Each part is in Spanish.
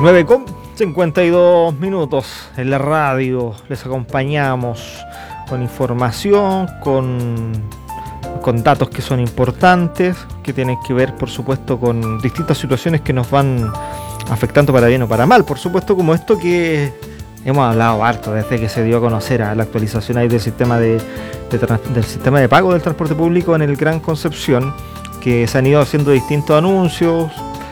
9:52 en la radio. Les acompañamos con información, con datos que son importantes, que tienen que ver, por supuesto, con distintas situaciones que nos van afectando para bien o para mal. Por supuesto, como esto que hemos hablado harto desde que se dio a conocer a la actualización ahí del sistema del sistema de pago del transporte público en el Gran Concepción, que se han ido haciendo distintos anuncios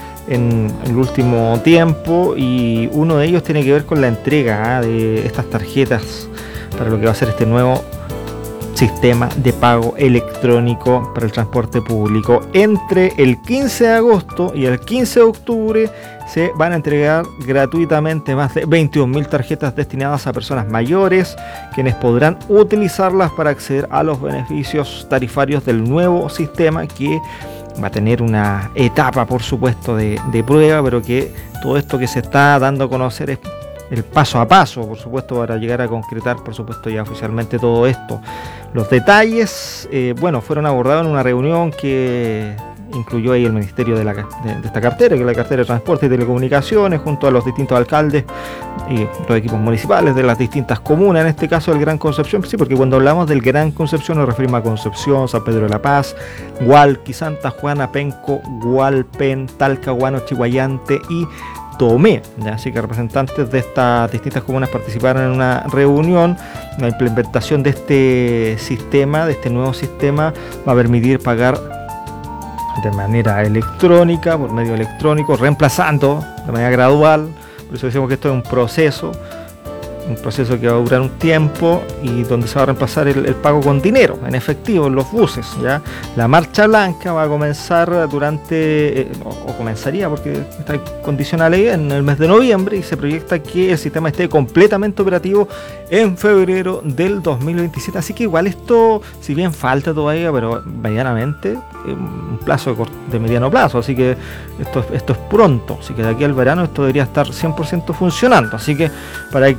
en el último tiempo, y uno de ellos tiene que ver con la entrega de estas tarjetas para lo que va a ser este nuevo sistema de pago electrónico para el transporte público. Entre el 15 de agosto y el 15 de octubre se van a entregar gratuitamente más de 21.000 tarjetas destinadas a personas mayores, quienes podrán utilizarlas para acceder a los beneficios tarifarios del nuevo sistema, que va a tener una etapa, por supuesto, de prueba, pero que todo esto que se está dando a conocer es el paso a paso, por supuesto, para llegar a concretar, por supuesto, ya oficialmente todo esto. Los detalles, fueron abordados en una reunión que incluyó ahí el ministerio de esta cartera, que es la cartera de Transporte y Telecomunicaciones, junto a los distintos alcaldes y los equipos municipales de las distintas comunas, en este caso del Gran Concepción. Sí, porque cuando hablamos del Gran Concepción nos referimos a Concepción, San Pedro de la Paz, Hualqui, Santa Juana, Penco, Hualpén, Talcahuano, Chiguayante y Tomé. Así que representantes de estas distintas comunas participaron en una reunión. La implementación de este sistema, de este nuevo sistema, va a permitir pagar de manera electrónica, por medio electrónico, reemplazando de manera gradual. Por eso decimos que esto es un proceso que va a durar un tiempo, y donde se va a reemplazar el pago con dinero, en efectivo, en los buses. ¿Ya? La marcha blanca va a comenzar comenzaría, porque está condicional ahí, en el mes de noviembre, y se proyecta que el sistema esté completamente operativo en febrero del 2027. Así que igual esto, si bien falta todavía, pero medianamente, un plazo de mediano plazo, así que esto es pronto. Así que de aquí al verano esto debería estar 100% funcionando. Así que para